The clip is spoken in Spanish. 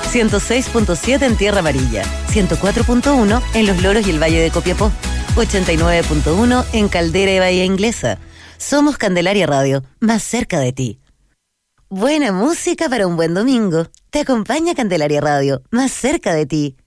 106.7 en Tierra Amarilla, 104.1 en Los Loros y el Valle de Copiapó, 89.1 en Caldera y Bahía Inglesa. Somos Candelaria Radio, más cerca de ti. Buena música para un buen domingo. Te acompaña Candelaria Radio, más cerca de ti.